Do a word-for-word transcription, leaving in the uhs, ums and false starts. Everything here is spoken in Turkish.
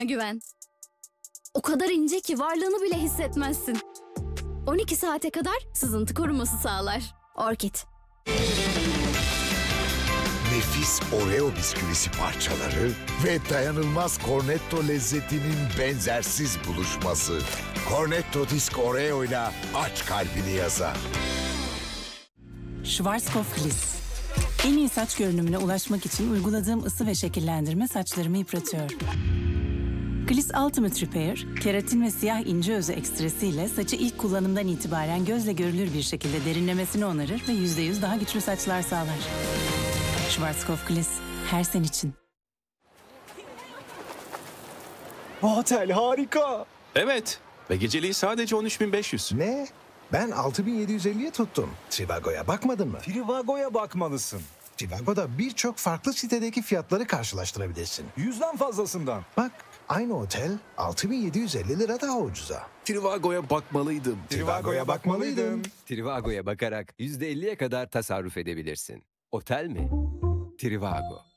Güven. O kadar ince ki varlığını bile hissetmezsin. on iki saate kadar sızıntı koruması sağlar. Orkid. Nefis Oreo bisküvisi parçaları ve dayanılmaz Cornetto lezzetinin benzersiz buluşması. Cornetto Disk Oreo ile aç kalbini yazar. Schwarzkopf Gliss. En iyi saç görünümüne ulaşmak için uyguladığım ısı ve şekillendirme saçlarımı yıpratıyor. Gliss Ultimate Repair, keratin ve siyah ince özü ekstresiyle saçı ilk kullanımdan itibaren gözle görülür bir şekilde derinlemesine onarır ve yüzde yüz daha güçlü saçlar sağlar. Schwarzkopf Gliss, her sen için. Otel harika. Evet ve geceliği sadece on üç bin beş yüz. Ne? Ben altı bin yedi yüz elliye tuttum. Trivago'ya bakmadın mı? Trivago'ya bakmalısın. Trivago'da birçok farklı sitedeki fiyatları karşılaştırabilirsin. Yüzden fazlasından. Bak, aynı otel altı bin yedi yüz elli lira daha ucuza. Trivago'ya bakmalıydım. Trivago'ya bakmalıydın. Trivago'ya bakarak yüzde elliye kadar tasarruf edebilirsin. Otel mi? Trivago.